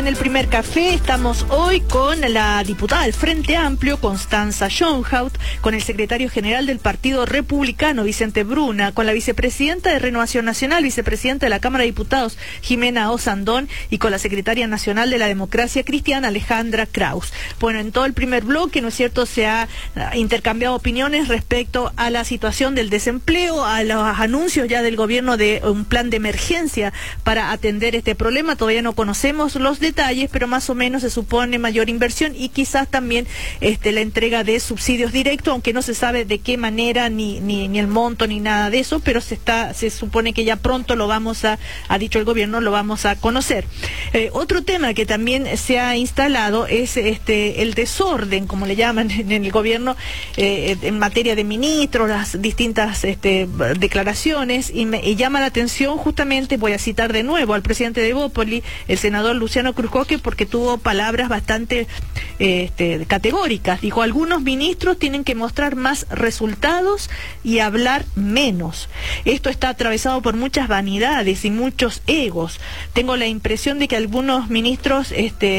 En el primer café estamos hoy con la diputada del Frente Amplio, Constanza Schoenhout, con el secretario general del Partido Republicano, Vicente Bruna, con la vicepresidenta de Renovación Nacional, vicepresidenta de la Cámara de Diputados, Jimena Osandón, y con la secretaria nacional de la Democracia Cristiana, Alejandra Kraus. Bueno, en todo el primer bloque, ¿no es cierto?, se ha intercambiado opiniones respecto a la situación del desempleo, a los anuncios ya del gobierno de un plan de emergencia para atender este problema. Todavía no conocemos los detalles, pero más o menos se supone mayor inversión y quizás también la entrega de subsidios directos, aunque no se sabe de qué manera, ni el monto, ni nada de eso, pero se supone que ya pronto lo vamos ha dicho el gobierno, lo vamos a conocer. Otro tema que también se ha instalado es el desorden, como le llaman en el gobierno, en materia de ministros, las distintas declaraciones, y llama la atención justamente, voy a citar de nuevo al presidente de Evópoli, el senador Luciano Cruzcoque, porque tuvo palabras bastante categóricas. Dijo: algunos ministros tienen que mostrar más resultados y hablar menos. Esto está atravesado por muchas vanidades y muchos egos. Tengo la impresión de que algunos ministros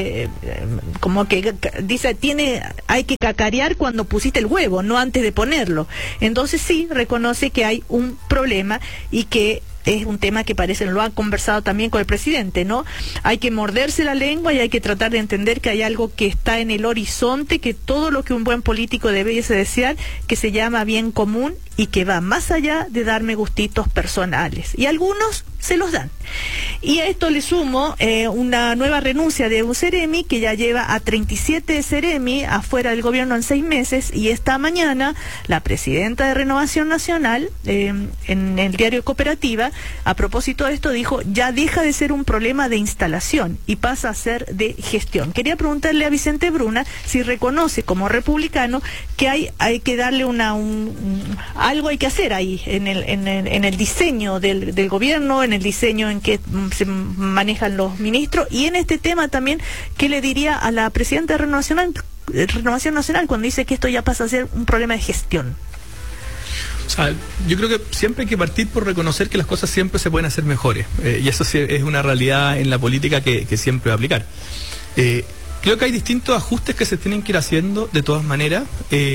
como que dice, hay que cacarear cuando pusiste el huevo, no antes de ponerlo. Entonces sí reconoce que hay un problema y que es un tema que parece, lo han conversado también con el presidente, ¿no? Hay que morderse la lengua y hay que tratar de entender que hay algo que está en el horizonte, que todo lo que un buen político debiese desear, que se llama bien común y que va más allá de darme gustitos personales. Y algunos se los dan. Y a esto le sumo una nueva renuncia de un Ceremi, que ya lleva a 37 Ceremi afuera del gobierno en 6 meses, y esta mañana la presidenta de Renovación Nacional, en el diario Cooperativa, a propósito de esto, dijo: ya deja de ser un problema de instalación y pasa a ser de gestión. Quería preguntarle a Vicente Bruna si reconoce como republicano que hay que darle algo hay que hacer ahí en el diseño del gobierno, en el diseño en que se manejan los ministros, y en este tema también, ¿qué le diría a la presidenta de Renovación Nacional cuando dice que esto ya pasa a ser un problema de gestión? O sea, yo creo que siempre hay que partir por reconocer que las cosas siempre se pueden hacer mejores, y eso sí es una realidad en la política que siempre va a aplicar. Creo que hay distintos ajustes que se tienen que ir haciendo de todas maneras.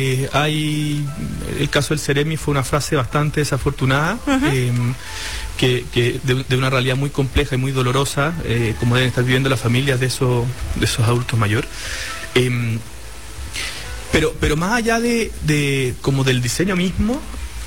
El caso del Ceremi fue una frase bastante desafortunada, que de una realidad muy compleja y muy dolorosa, como deben estar viviendo las familias de esos adultos mayores. Pero más allá como del diseño mismo,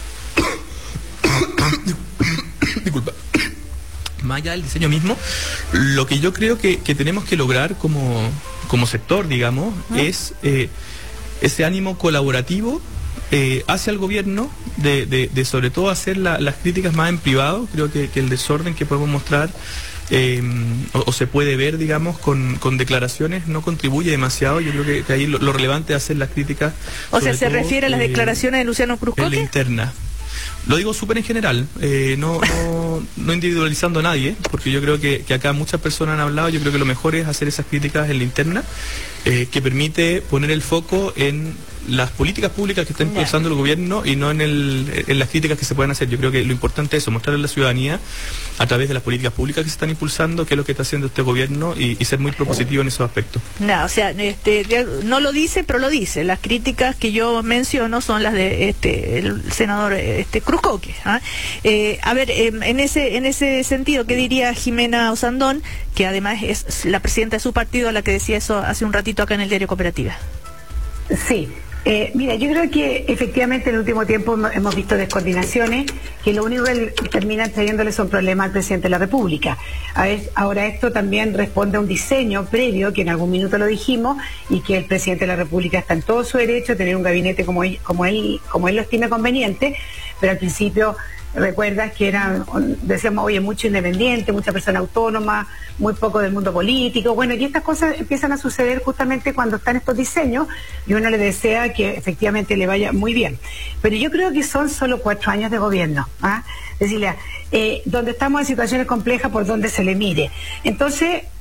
disculpa, más allá del diseño mismo, lo que yo creo que tenemos que lograr como sector, digamos, es ese ánimo colaborativo hacia el gobierno, de sobre todo hacer las críticas más en privado. Creo que el desorden que podemos mostrar o se puede ver, digamos, con declaraciones, no contribuye demasiado. Yo creo que ahí lo relevante es hacer las críticas. O sea, ¿se refiere a las declaraciones de Luciano Cruzcoque? En la interna. Lo digo súper en general, no individualizando a nadie, porque yo creo que acá muchas personas han hablado. Yo creo que lo mejor es hacer esas críticas en la interna, que permite poner el foco en las políticas públicas que está impulsando el gobierno y no en las críticas que se pueden hacer. Yo creo que lo importante es eso, mostrarle a la ciudadanía a través de las políticas públicas que se están impulsando qué es lo que está haciendo este gobierno y ser muy propositivo en esos aspectos. No, o sea, no lo dice, pero lo dice. Las críticas que yo menciono son las de el senador Cruzcoque. A ver, en ese sentido, ¿qué diría Jimena Osandón, que además es la presidenta de su partido, la que decía eso hace un ratito acá en el diario Cooperativa? Sí. Mira, yo creo que efectivamente en el último tiempo hemos visto descoordinaciones que lo único que terminan trayéndole son problemas al presidente de la República. Ahora esto también responde a un diseño previo, que en algún minuto lo dijimos, y que el presidente de la República está en todo su derecho a tener un gabinete como él lo estime conveniente, pero al principio recuerdas que decíamos, oye, mucho independiente, mucha persona autónoma, muy poco del mundo político. Bueno, y estas cosas empiezan a suceder justamente cuando están estos diseños, y uno le desea que efectivamente le vaya muy bien. Pero yo creo que son solo 4 años de gobierno, Cecilia, donde estamos en situaciones complejas por donde se le mire. Entonces,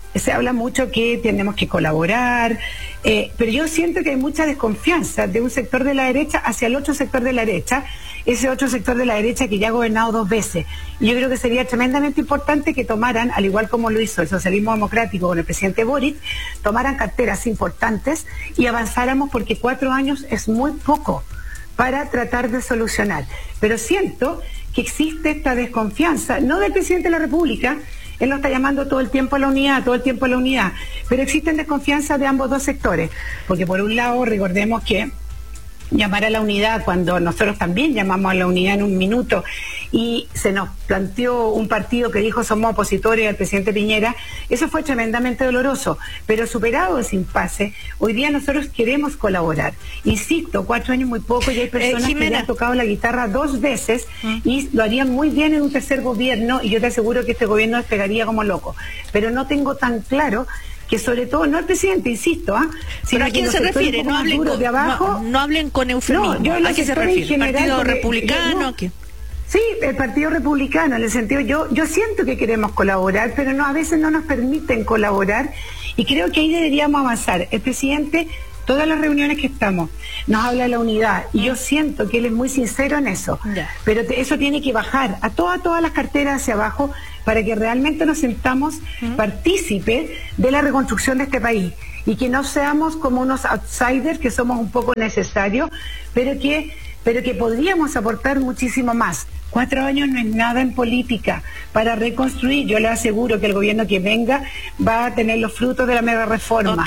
se habla mucho que tenemos que colaborar, pero yo siento que hay mucha desconfianza de un sector de la derecha hacia el otro sector de la derecha, ese otro sector de la derecha que ya ha gobernado 2 veces. Y yo creo que sería tremendamente importante que tomaran, al igual como lo hizo el socialismo democrático con el presidente Boric, tomaran carteras importantes y avanzáramos, porque 4 años es muy poco para tratar de solucionar. Pero siento que existe esta desconfianza, no del presidente de la República. Él nos está llamando todo el tiempo a la unidad, pero existen desconfianza de ambos dos sectores, porque por un lado recordemos que llamar a la unidad, cuando nosotros también llamamos a la unidad en un minuto y se nos planteó un partido que dijo somos opositores al presidente Piñera, eso fue tremendamente doloroso, pero superado ese impasse, hoy día nosotros queremos colaborar. Insisto, 4 años muy poco, y hay personas que ya han tocado la guitarra 2 veces y lo harían muy bien en un tercer gobierno, y yo te aseguro que este gobierno despegaría como loco, pero no tengo tan claro que, sobre todo, no el presidente, insisto, ¿pero a quién se refiere? No hablen con, no hablen con eufemismo. ¿A qué se refiere? ¿El Partido Republicano? Sí, el Partido Republicano, en el sentido, yo siento que queremos colaborar, pero no, a veces no nos permiten colaborar, y creo que ahí deberíamos avanzar. El presidente, todas las reuniones que estamos, nos habla de la unidad, y yo siento que él es muy sincero en eso, pero eso tiene que bajar a todas las carteras hacia abajo, para que realmente nos sentamos partícipes de la reconstrucción de este país, y que no seamos como unos outsiders, que somos un poco necesarios, pero que podríamos aportar muchísimo más. 4 años no es nada en política para reconstruir. Yo le aseguro que el gobierno que venga va a tener los frutos de la mega reforma.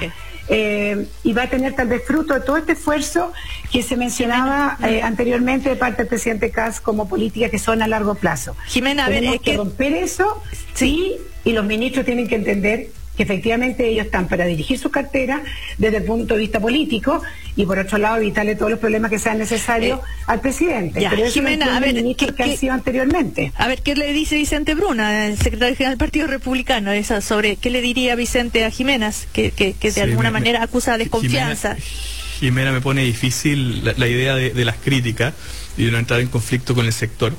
Y va a tener tal vez fruto de todo este esfuerzo que se mencionaba anteriormente de parte del presidente Kast como políticas que son a largo plazo. Jimena, tenemos que romper eso, sí, y los ministros tienen que entender que efectivamente ellos están para dirigir su cartera desde el punto de vista político, y por otro lado evitarle todos los problemas que sean necesarios al presidente. Pero eso Jimena, a ver, que han sido anteriormente. A ver, ¿qué le dice Vicente Bruna, el secretario general del Partido Republicano, sobre qué le diría Vicente a Jiménez, que de alguna manera acusa desconfianza? Jimena, me pone difícil la idea de las críticas y de no entrar en conflicto con el sector.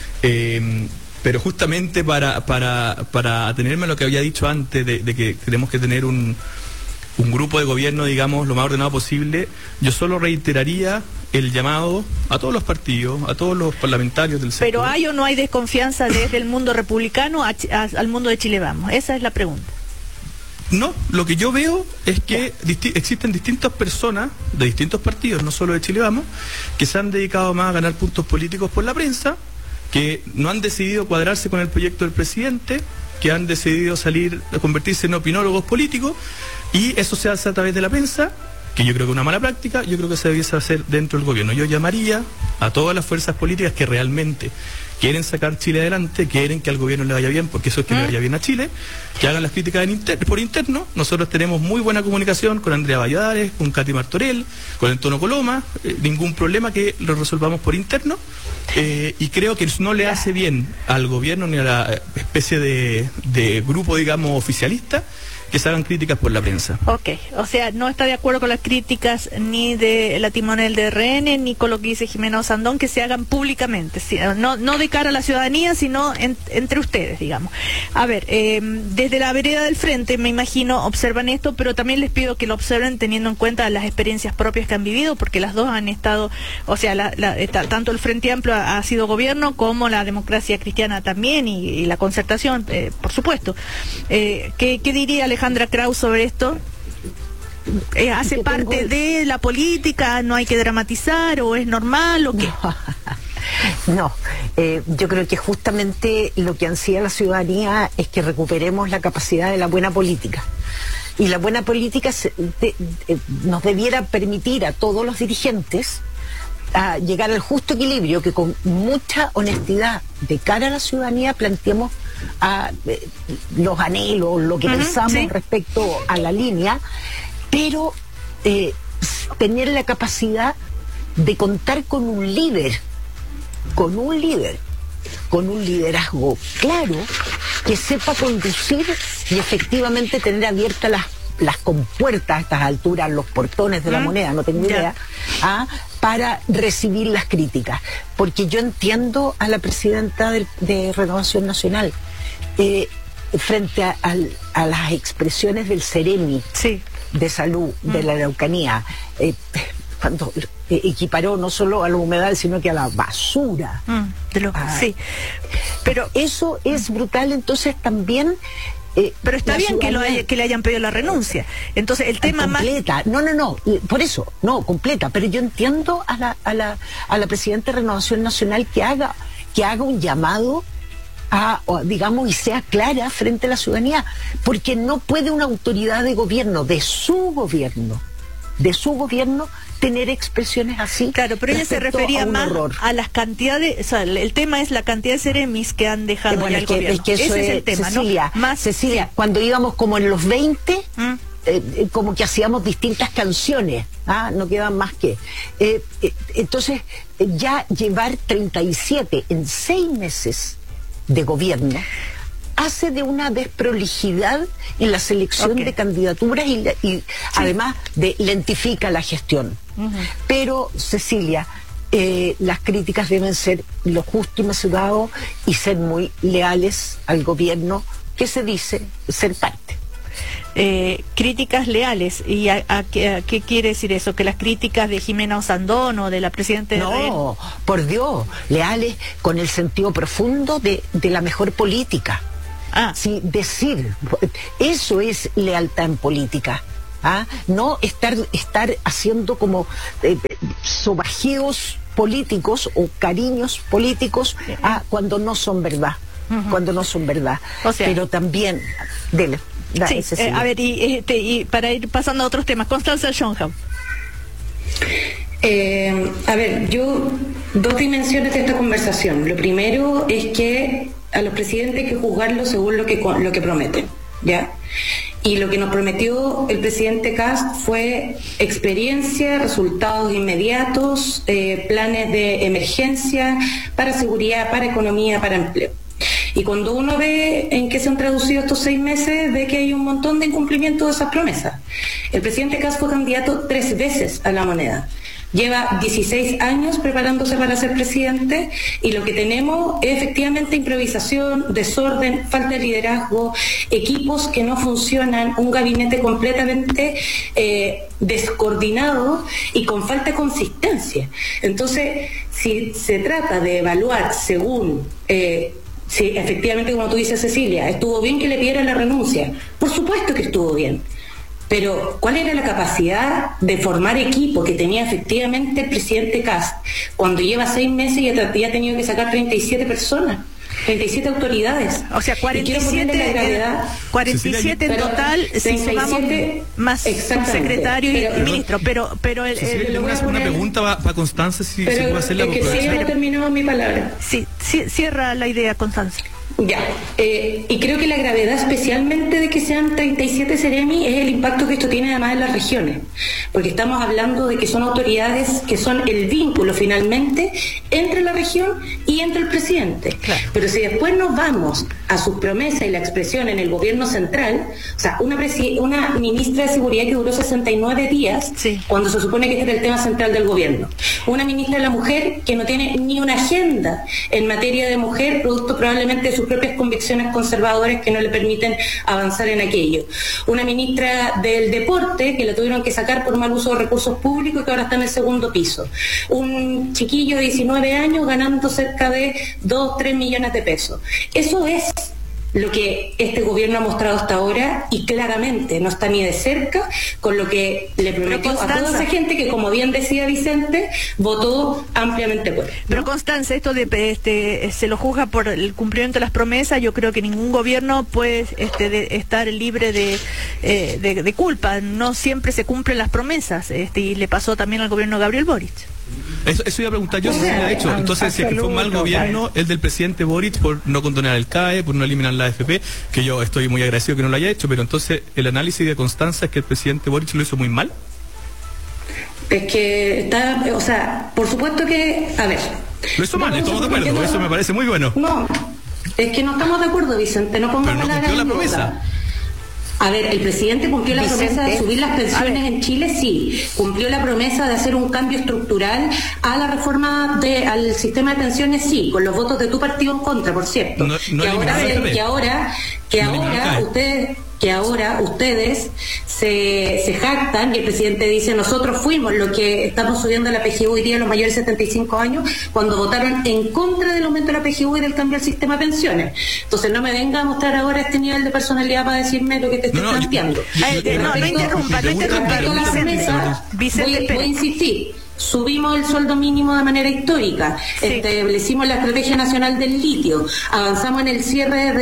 Pero justamente para atenerme a lo que había dicho antes, de que tenemos que tener un grupo de gobierno, digamos, lo más ordenado posible, yo solo reiteraría el llamado a todos los partidos, a todos los parlamentarios del sector. ¿Pero hay o no hay desconfianza desde el mundo republicano al mundo de Chile Vamos? Esa es la pregunta. No, lo que yo veo es que existen distintas personas de distintos partidos, no solo de Chile Vamos, que se han dedicado más a ganar puntos políticos por la prensa, que no han decidido cuadrarse con el proyecto del presidente, que han decidido convertirse en opinólogos políticos, y eso se hace a través de la prensa, que yo creo que es una mala práctica. Yo creo que se debiese hacer dentro del gobierno. Yo llamaría a todas las fuerzas políticas que realmente quieren sacar Chile adelante, quieren que al gobierno le vaya bien, porque eso es que le vaya bien a Chile, que hagan las críticas por interno. Nosotros tenemos muy buena comunicación con Andrea Valladares, con Katy Martorell, con Antonio Coloma, ningún problema que lo resolvamos por interno, y creo que no le hace bien al gobierno ni a la especie de grupo, digamos, oficialista, que se hagan críticas por la prensa. Ok, o sea, no está de acuerdo con las críticas ni de la timonel de RN, ni con lo que dice Jimena Osandón, que se hagan públicamente, no de cara a la ciudadanía, sino entre ustedes, digamos. A ver, desde la vereda del frente, me imagino, observan esto, pero también les pido que lo observen teniendo en cuenta las experiencias propias que han vivido, porque las dos han estado, o sea, tanto el Frente Amplio ha sido gobierno, como la Democracia Cristiana también, y la Concertación, por supuesto. ¿Qué diría Alejandra Kraus sobre esto? ¿Hace parte de la política? ¿No hay que dramatizar? ¿O es normal? ¿O qué? No, yo creo que justamente lo que ansía la ciudadanía es que recuperemos la capacidad de la buena política. Y la buena política nos debiera permitir a todos los dirigentes a llegar al justo equilibrio, que con mucha honestidad de cara a la ciudadanía planteemos los anhelos, lo que pensamos respecto a la línea, pero tener la capacidad de contar con un líder, con un liderazgo claro, que sepa conducir y efectivamente tener abiertas las compuertas a estas alturas, los portones de la moneda, no tengo idea, para recibir las críticas. Porque yo entiendo a la presidenta de Renovación Nacional. frente a las expresiones del Ceremi de salud de la Araucanía, cuando equiparó no solo a los humedales, sino que a la basura. Sí. Pero eso es brutal, entonces también... pero está bien que le hayan pedido la renuncia. Entonces el tema completa. No, por eso, no, completa. Pero yo entiendo a la Presidenta de Renovación Nacional que haga un llamado digamos, y sea clara frente a la ciudadanía, porque no puede una autoridad de gobierno, de su gobierno, tener expresiones así. Claro, pero ella se refería más a las cantidades, o sea, el tema es la cantidad de seremis que han dejado ya el gobierno. Ese es el tema, Cecilia, ¿no? Cecilia, cuando íbamos como en los 20, como que hacíamos distintas canciones, no quedan más que. Entonces, ya llevar 37 en 6 meses de gobierno hace de una desprolijidad en la selección de candidaturas y además lentifica la gestión. Pero, Cecilia, las críticas deben ser lo justo y mesurado y ser muy leales al gobierno que se dice ser parte. Críticas leales, ¿y a qué quiere decir eso? ¿Que las críticas de Jimena Osandón o de la Presidenta No, por Dios, leales con el sentido profundo de la mejor política. Sí, decir, eso es lealtad en política. No estar haciendo como sobajeos políticos o cariños políticos cuando no son verdad. Cuando no son verdad. O sea, pero también, dele. A ver, y para ir pasando a otros temas, Constanza Schoenhaupt. A ver, dos dimensiones de esta conversación. Lo primero es que a los presidentes hay que juzgarlos según lo que prometen, ¿ya? Y lo que nos prometió el presidente Kast fue experiencia, resultados inmediatos, planes de emergencia para seguridad, para economía, para empleo. Y cuando uno ve en qué se han traducido estos 6 meses, ve que hay un montón de incumplimiento de esas promesas. El presidente Kast fue candidato 3 veces a la moneda. Lleva 16 años preparándose para ser presidente y lo que tenemos es efectivamente improvisación, desorden, falta de liderazgo, equipos que no funcionan, un gabinete completamente descoordinado y con falta de consistencia. Entonces, si se trata de evaluar según... si efectivamente, como tú dices, Cecilia, estuvo bien que le pidieran la renuncia. Por supuesto que estuvo bien. Pero, ¿cuál era la capacidad de formar equipo que tenía efectivamente el presidente Kast cuando lleva 6 meses y ya ha tenido que sacar 37 personas? 37 autoridades. O sea, 47 en total, si sumamos más secretario y ministro. Pero una pregunta para Constanza, si se puede hacerla. Que si no terminó mi palabra. Sí, cierra la idea, Constanza. Ya, y creo que la gravedad especialmente de que sean 37 Ceremi es el impacto que esto tiene además en las regiones, porque estamos hablando de que son autoridades que son el vínculo finalmente entre la región y entre el presidente. Claro. Pero si después nos vamos a sus promesas y la expresión en el gobierno central, o sea, una ministra de Seguridad que duró 69 días, cuando se supone que este era el tema central del gobierno, una ministra de la Mujer que no tiene ni una agenda en materia de mujer, producto probablemente de sus propias convicciones conservadoras que no le permiten avanzar en aquello. Una ministra del Deporte que la tuvieron que sacar por mal uso de recursos públicos y que ahora está en el 2º piso. Un chiquillo de 19 años ganando cerca de 2-3 millones de pesos. Eso es lo que este gobierno ha mostrado hasta ahora y claramente no está ni de cerca con lo que le prometió a toda esa gente que, como bien decía Vicente, votó ampliamente por él, ¿no? Pero Constanza, esto de se lo juzga por el cumplimiento de las promesas. Yo creo que ningún gobierno puede estar libre de culpa. No siempre se cumplen las promesas, y le pasó también al gobierno de Gabriel Boric. Eso iba a preguntar yo, si se ha hecho. Entonces, si es que fue un mal gobierno el del presidente Boric por no condonar el CAE, por no eliminar la AFP, que yo estoy muy agradecido que no lo haya hecho, pero entonces el análisis de Constanza es que el presidente Boric lo hizo muy mal. Es que o sea, por supuesto que, a ver. Lo hizo mal, estamos de acuerdo, eso me parece muy bueno. No, es que no estamos de acuerdo, Vicente, no pongas palabras en boca. A ver, el presidente cumplió la promesa de subir las pensiones en Chile, sí. Cumplió la promesa de hacer un cambio estructural a la reforma al sistema de pensiones, sí, con los votos de tu partido en contra, por cierto. Que ahora ustedes se jactan y el presidente dice: nosotros fuimos los que estamos subiendo la PGU hoy día a los mayores de 75 años, cuando votaron en contra del aumento de la PGU y del cambio al sistema de pensiones. Entonces no me venga a mostrar ahora este nivel de personalidad para decirme lo que te estoy planteando. No interrumpa. Voy a insistir. Subimos el sueldo mínimo de manera histórica, establecimos la estrategia nacional del litio, avanzamos en el cierre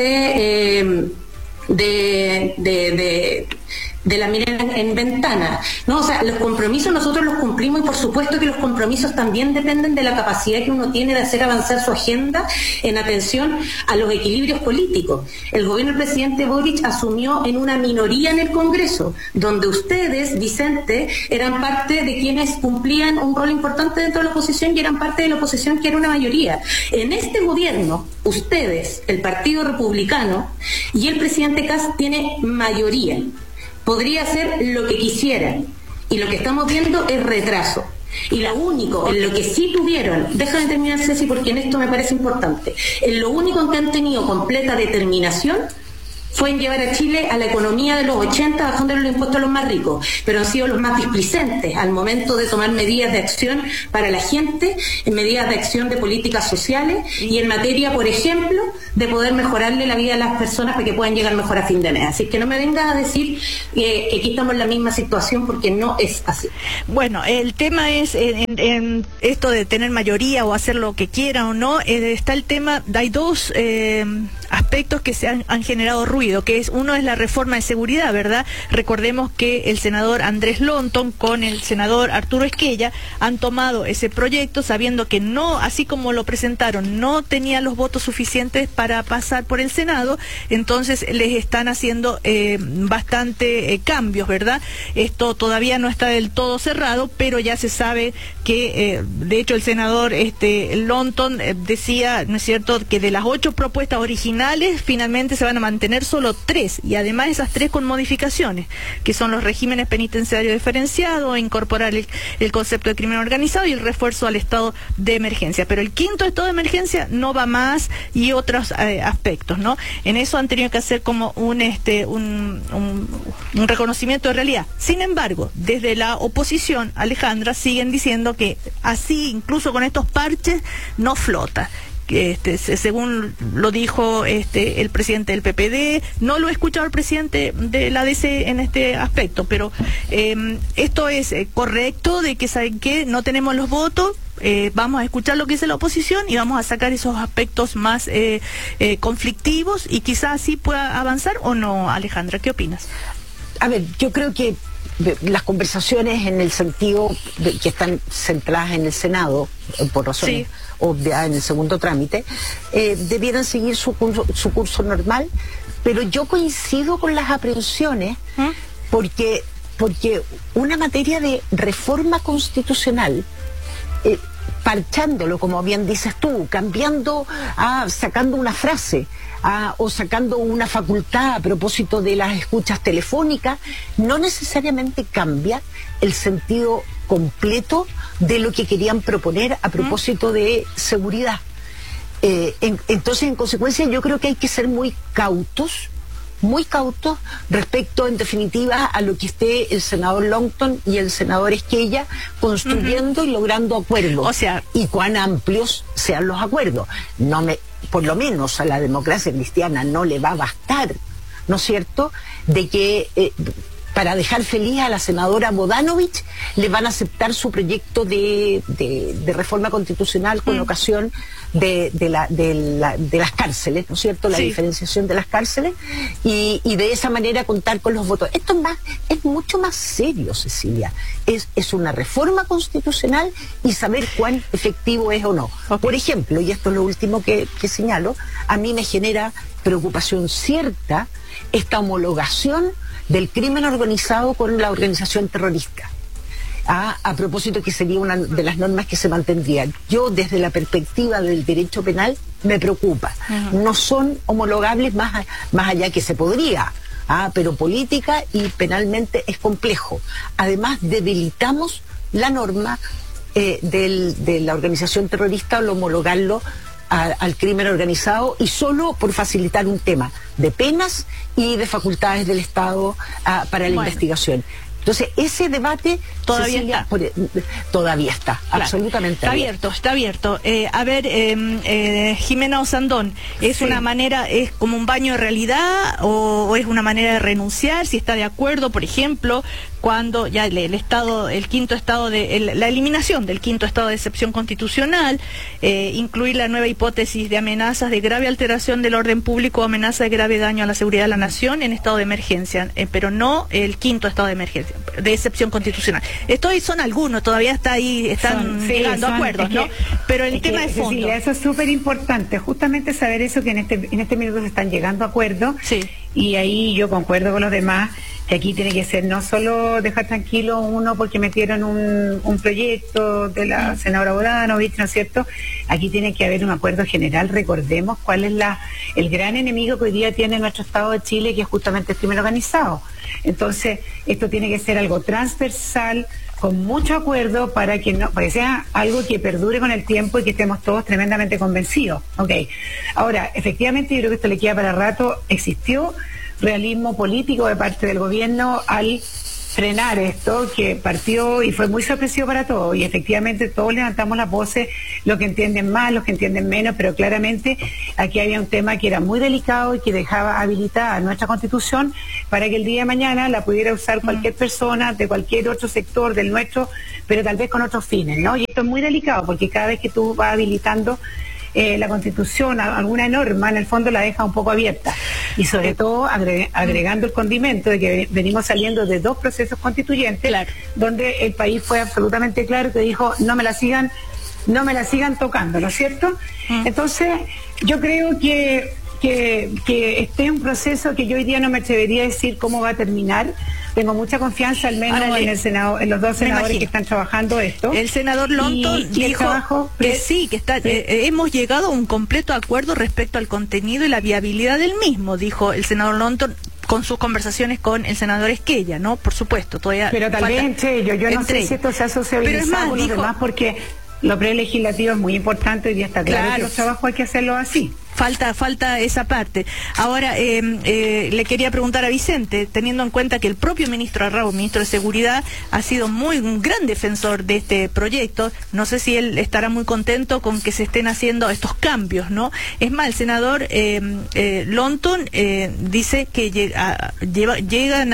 de la minera en Ventana. No, o sea, los compromisos nosotros los cumplimos, y por supuesto que los compromisos también dependen de la capacidad que uno tiene de hacer avanzar su agenda en atención a los equilibrios políticos. El gobierno del presidente Boric asumió en una minoría en el Congreso, donde ustedes, Vicente, eran parte de quienes cumplían un rol importante dentro de la oposición y eran parte de la oposición que era una mayoría. En este gobierno, ustedes, el Partido Republicano y el presidente Kast tiene mayoría. Podría hacer lo que quisieran, y lo que estamos viendo es retraso. Y lo único en lo que sí tuvieron, déjame terminar, Ceci, porque en esto me parece importante, en lo único en que han tenido completa determinación fue en llevar a Chile a la economía de los 80, bajando los impuestos a los más ricos, pero han sido los más displicentes al momento de tomar medidas de acción para la gente, en medidas de acción de políticas sociales y en materia, por ejemplo, de poder mejorarle la vida a las personas para que puedan llegar mejor a fin de mes. Así que no me vengas a decir que aquí estamos en la misma situación, porque no es así. Bueno, el tema es en esto de tener mayoría o hacer lo que quiera o no, está el tema, hay dos aspectos que se han generado ruido, que uno es la reforma de seguridad, ¿verdad? Recordemos que el senador Andrés Lonton con el senador Arturo Esquella han tomado ese proyecto sabiendo que no, así como lo presentaron, no tenía los votos suficientes para pasar por el Senado, entonces les están haciendo bastante cambios, ¿verdad? Esto todavía no está del todo cerrado, pero ya se sabe que, de hecho, el senador Lonton decía, ¿no es cierto?, que de las 8 propuestas originales finalmente se van a mantener solo 3, y además esas 3 con modificaciones, que son los regímenes penitenciarios diferenciados, incorporar el concepto de crimen organizado y el refuerzo al estado de emergencia. Pero el 5º estado de emergencia no va más, y otros aspectos, ¿no? En eso han tenido que hacer como un reconocimiento de realidad. Sin embargo, desde la oposición, Alejandra, siguen diciendo que así, incluso con estos parches, no flota. Según lo dijo el presidente del PPD, no lo he escuchado el presidente de la DC en este aspecto, pero esto es correcto, de que saben que no tenemos los votos, vamos a escuchar lo que dice la oposición y vamos a sacar esos aspectos más conflictivos, y quizás así pueda avanzar, ¿o no, Alejandra? ¿Qué opinas? A ver, yo creo que las conversaciones, en el sentido de que están centradas en el Senado, por razones obvias, en el segundo trámite, debieran seguir su curso normal, pero yo coincido con las aprehensiones, porque una materia de reforma constitucional, parchándolo, como bien dices tú, cambiando, sacando una frase, o sacando una facultad a propósito de las escuchas telefónicas, no necesariamente cambia el sentido completo de lo que querían proponer a propósito de seguridad. Entonces, en consecuencia, yo creo que hay que ser muy cautos respecto, en definitiva, a lo que esté el senador Lonton y el senador Esquella construyendo y logrando acuerdos. O sea, y cuán amplios sean los acuerdos. Por lo menos a la democracia cristiana no le va a bastar, ¿no es cierto?, de que para dejar feliz a la senadora Bodanovich le van a aceptar su proyecto de reforma constitucional con ocasión de las cárceles, ¿no es cierto?, la diferenciación de las cárceles, y de esa manera contar con los votos. Esto es mucho más serio, Cecilia. Es una reforma constitucional y saber cuán efectivo es o no. Por ejemplo, y esto es lo último que señalo, a mí me genera preocupación cierta esta homologación del crimen organizado con la organización terrorista. A propósito, que sería una de las normas que se mantendría. Yo, desde la perspectiva del derecho penal, me preocupa. No son homologables más allá que se podría pero política y penalmente es complejo. Además, debilitamos la norma de la organización terrorista al homologarlo al crimen organizado, y solo por facilitar un tema de penas y de facultades del Estado para la investigación. Entonces, ese debate todavía Cecilia, está. Todavía está, claro, absolutamente está abierto. A ver, Jimena Osandón, ¿es una manera, es como un baño de realidad o es una manera de renunciar? Si está de acuerdo, por ejemplo, cuando ya el quinto estado la eliminación del quinto estado de excepción constitucional, incluir la nueva hipótesis de amenazas de grave alteración del orden público o amenaza de grave daño a la seguridad de la nación en estado de emergencia, pero no el quinto estado de emergencia, de excepción constitucional. Esto son algunos, todavía están llegando a acuerdos, ¿no? Pero el tema de fondo. Cecilia, eso es súper importante, justamente saber eso, que en este minuto se están llegando a acuerdos. Sí. Y ahí yo concuerdo con los demás, que aquí tiene que ser no solo dejar tranquilo uno porque metieron un proyecto de la senadora Bodanovich, ¿no es cierto? Aquí tiene que haber un acuerdo general. Recordemos cuál es el gran enemigo que hoy día tiene nuestro Estado de Chile, que es justamente el crimen organizado. Entonces, esto tiene que ser algo transversal, con mucho acuerdo, para que sea algo que perdure con el tiempo y que estemos todos tremendamente convencidos. Okay. Ahora, efectivamente, yo creo que esto le queda para rato. Existió realismo político de parte del gobierno al frenar esto, que partió y fue muy sorpresivo para todos, y efectivamente todos levantamos las voces, los que entienden más, los que entienden menos, pero claramente aquí había un tema que era muy delicado y que dejaba habilitada nuestra Constitución para que el día de mañana la pudiera usar cualquier persona de cualquier otro sector del nuestro, pero tal vez con otros fines, ¿no? Y esto es muy delicado porque cada vez que tú vas habilitando la Constitución, alguna norma, en el fondo la deja un poco abierta, y sobre todo agregando el condimento de que venimos saliendo de 2 procesos constituyentes, claro, donde el país fue absolutamente claro que dijo no me la sigan tocando, ¿no es cierto? Entonces yo creo que este es un proceso que yo hoy día no me atrevería a decir cómo va a terminar. Tengo mucha confianza, al menos en el Senado, en los 2 senadores que están trabajando esto. El senador Lonton dijo que sí, que hemos llegado a un completo acuerdo respecto al contenido y la viabilidad del mismo, dijo el senador Lonton, con sus conversaciones con el senador Esquella, ¿no? Por supuesto, todavía. Pero tal vez entre ellos, yo no sé si esto se ha sociabilizado con los demás, porque lo prelegislativo es muy importante, hoy día está claro que los trabajos hay que hacerlo así. Falta esa parte. Ahora, le quería preguntar a Vicente, teniendo en cuenta que el propio ministro Arrau, ministro de Seguridad, ha sido un gran defensor de este proyecto. No sé si él estará muy contento con que se estén haciendo estos cambios, ¿no? Es más, el senador Lonton dice que llegan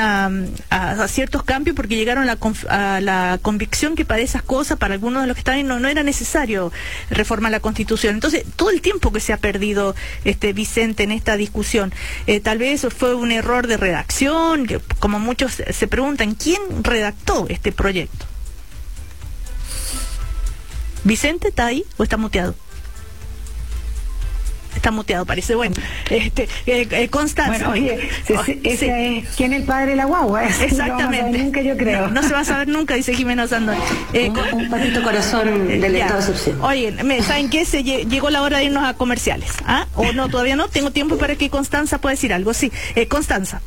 a ciertos cambios porque llegaron a la convicción que para esas cosas, para algunos de los que están ahí, no era necesario reformar la Constitución. Entonces, todo el tiempo que se ha perdido Vicente en esta discusión, tal vez fue un error de redacción, que, como muchos se preguntan, ¿quién redactó este proyecto? ¿Vicente está ahí o está muteado? Está muteado, parece. Bueno, Constanza. Bueno, oye, es ¿quién es el padre de la guagua? Exactamente. No nunca, yo creo. No se va a saber nunca, dice Jimena Sandón. Un patito corazón del estado de excepción. Oye, ¿saben qué? Llegó la hora de irnos a comerciales. ¿Ah? ¿O no? Todavía no. Tengo tiempo para que Constanza pueda decir algo. Sí, Constanza.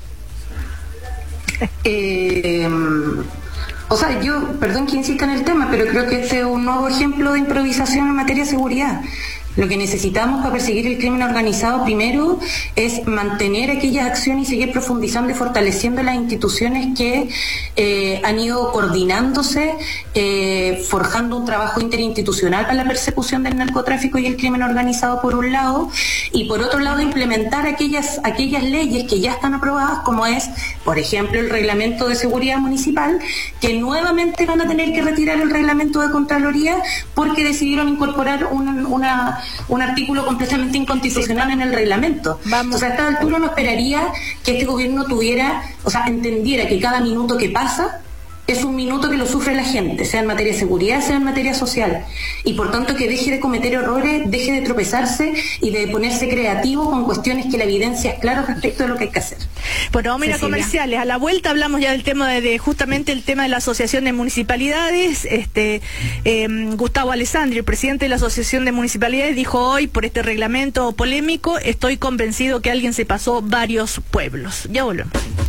O sea, yo, perdón que insista en el tema, pero creo que este es un nuevo ejemplo de improvisación en materia de seguridad. Lo que necesitamos para perseguir el crimen organizado primero es mantener aquellas acciones y seguir profundizando y fortaleciendo las instituciones que han ido coordinándose, forjando un trabajo interinstitucional para la persecución del narcotráfico y el crimen organizado por un lado, y por otro lado implementar aquellas leyes que ya están aprobadas, como es, por ejemplo, el reglamento de seguridad municipal, que nuevamente van a tener que retirar el reglamento de Contraloría porque decidieron incorporar un artículo completamente inconstitucional en el reglamento. O sea, a esta altura no esperaría que este gobierno entendiera que cada minuto que pasa es un minuto que lo sufre la gente, sea en materia de seguridad, sea en materia social, y por tanto que deje de cometer errores, deje de tropezarse y de ponerse creativo con cuestiones que la evidencia es clara respecto de lo que hay que hacer. Bueno, vamos a ir a comerciales. A la vuelta hablamos ya del tema justamente el tema de la Asociación de Municipalidades. Gustavo Alessandri, el presidente de la Asociación de Municipalidades, dijo hoy, por este reglamento polémico, estoy convencido que alguien se pasó varios pueblos. Ya volvemos.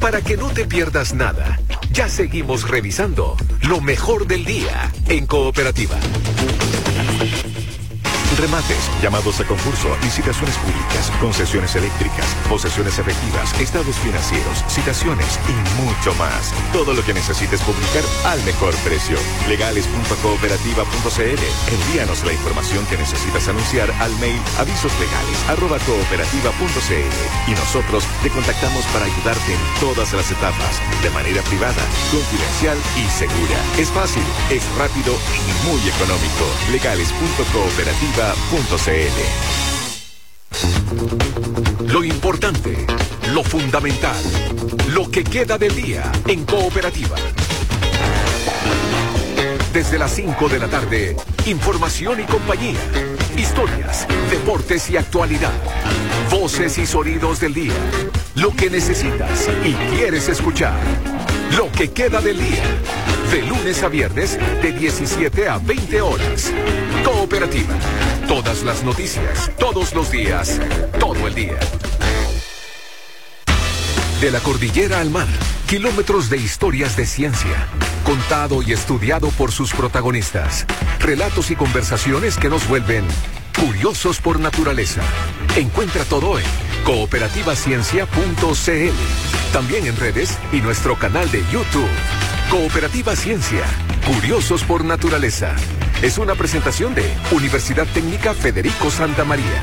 para que no te pierdas nada, ya seguimos revisando lo mejor del día en Cooperativa. Remates, llamados a concurso, licitaciones públicas, concesiones eléctricas, posesiones efectivas, estados financieros, citaciones y mucho más. Todo lo que necesites publicar al mejor precio. Legales.cooperativa.cl. Envíanos la información que necesitas anunciar al mail avisoslegales@cooperativa.cl y nosotros te contactamos para ayudarte en todas las etapas, de manera privada, confidencial y segura. Es fácil, es rápido y muy económico. Legales.cooperativa.cl. Lo importante, lo fundamental, lo que queda del día en Cooperativa. Desde las 5 de la tarde, información y compañía, historias, deportes y actualidad, voces y sonidos del día, lo que necesitas y quieres escuchar, lo que queda del día, de lunes a viernes de 17 a 20 horas. Cooperativa, todas las noticias, todos los días, todo el día. De la cordillera al mar, kilómetros de historias de ciencia, contado y estudiado por sus protagonistas. Relatos y conversaciones que nos vuelven curiosos por naturaleza. Encuentra todo en cooperativaciencia.cl. También en redes y nuestro canal de YouTube. Cooperativa Ciencia, curiosos por naturaleza. Es una presentación de Universidad Técnica Federico Santa María.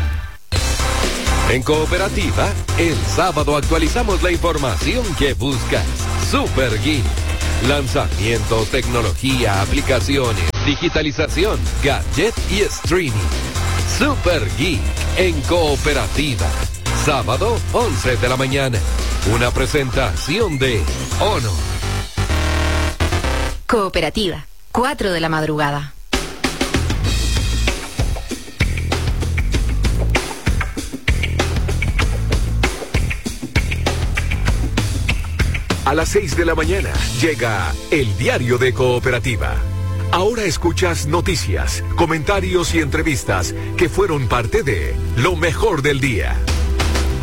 En Cooperativa, el sábado actualizamos la información que buscas. Super Geek. Lanzamientos, tecnología, aplicaciones, digitalización, gadget y streaming. Super Geek en Cooperativa. Sábado, 11 de la mañana. Una presentación de Honor. Cooperativa, 4 de la madrugada. A las 6 de la mañana llega el diario de Cooperativa. Ahora escuchas noticias, comentarios y entrevistas que fueron parte de lo mejor del día.